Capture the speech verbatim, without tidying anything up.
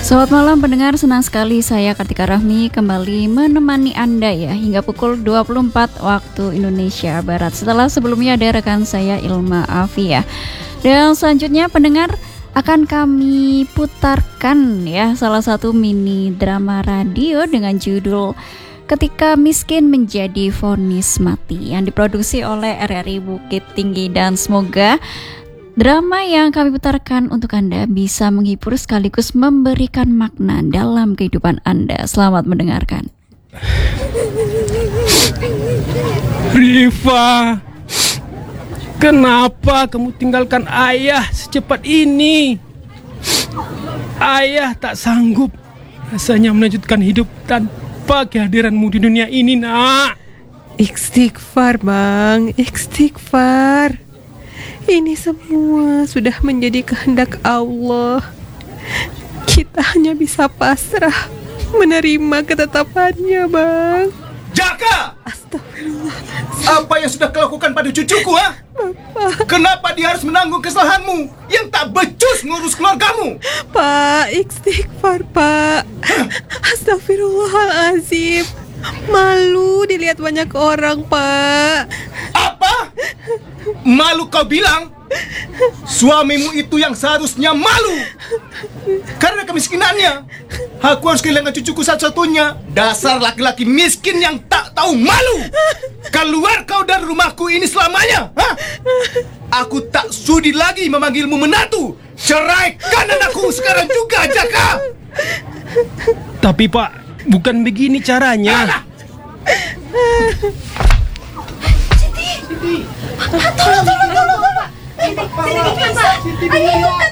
Selamat malam pendengar, senang sekali saya Kartika Rahmi kembali menemani Anda ya hingga pukul dua puluh empat waktu Indonesia Barat. Setelah sebelumnya ada rekan saya Ilma Afia. Dan selanjutnya pendengar akan kami putarkan ya salah satu mini drama radio dengan judul Ketika Miskin Menjadi Vonis Mati yang diproduksi oleh R R I Bukit Tinggi, dan semoga drama yang kami putarkan untuk Anda bisa menghibur sekaligus memberikan makna dalam kehidupan Anda. Selamat mendengarkan. Rifa, kenapa kamu tinggalkan ayah secepat ini? Ayah tak sanggup rasanya melanjutkan hidup tanpa kehadiranmu di dunia ini, nak. Istighfar, Bang, istighfar. Ini semua sudah menjadi kehendak Allah. Kita hanya bisa pasrah menerima ketetapannya, Bang. Jaka! Astagfirullah. Apa yang sudah kau lakukan pada cucuku, ha? Bapak. Kenapa dia harus menanggung kesalahanmu yang tak becus ngurus keluargamu? Pak, istighfar, Pak. Astagfirullahalazim. Malu dilihat banyak orang, Pak. Apa? Malu kau bilang? Suamimu itu yang seharusnya malu karena kemiskinannya. Aku harus kehilangan cucuku satu-satunya. Dasar laki-laki miskin yang tak tahu malu. Keluar kau dari rumahku ini selamanya, ha? Aku tak sudi lagi memanggilmu menantu. Ceraikan anakku sekarang juga, Jaka. Tapi Pak, bukan begini caranya. Tolong, tolong, tolong, tolong. Sini, sini, sini, Pak. Ayo,